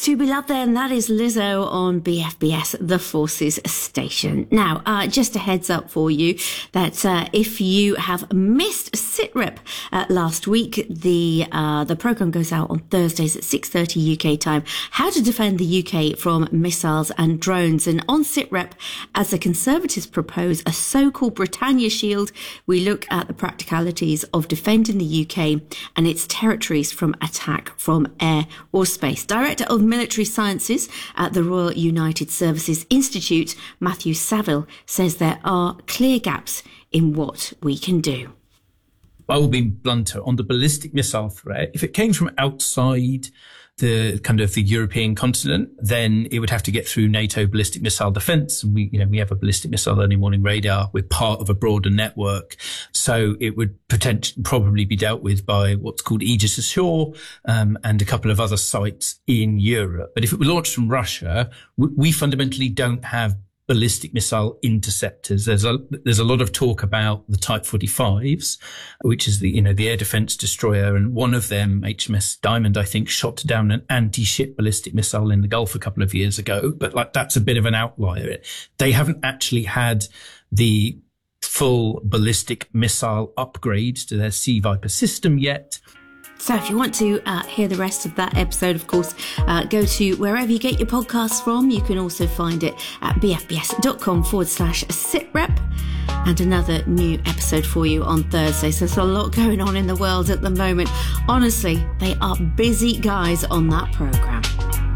To be loved there, and that is Lizzo on BFBS, The Forces Station. Now, just a heads up for you that if you have missed SITREP last week, the programme goes out on Thursdays at 6:30 UK time. How to defend the UK from missiles and drones. And on SITREP, as the Conservatives propose a so-called Britannia Shield, we look at the practicalities of defending the UK and its territories from attack from air or space. Director of Military Sciences at the Royal United Services Institute, Matthew Saville, says there are clear gaps in what we can do. I will be blunter on the ballistic missile threat. If it came from outside the kind of the European continent, then it would have to get through NATO ballistic missile defense. And we have a ballistic missile early warning radar. We're part of a broader network. So it would probably be dealt with by what's called Aegis Ashore, and a couple of other sites in Europe. But if it were launched from Russia, we fundamentally don't have ballistic missile interceptors. There's a lot of talk about the Type 45s, which is the air defense destroyer. And one of them, HMS Diamond, I think, shot down an anti-ship ballistic missile in the Gulf a couple of years ago. But that's a bit of an outlier. They haven't actually had the full ballistic missile upgrades to their Sea Viper system yet. So if you want to hear the rest of that episode, of course, go to wherever you get your podcasts from. You can also find it at bfbs.com/sitrep. And another new episode for you on Thursday. So there's a lot going on in the world at the moment. Honestly, they are busy guys on that programme.